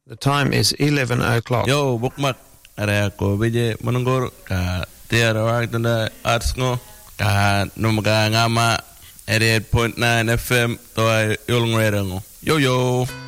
The time is 11 o'clock. Yo, bukmak. Are ko beje menunggur ka tiara waktu na arts ngo ka numaga ngama 88.9 FM toa yulong ngo. Yo.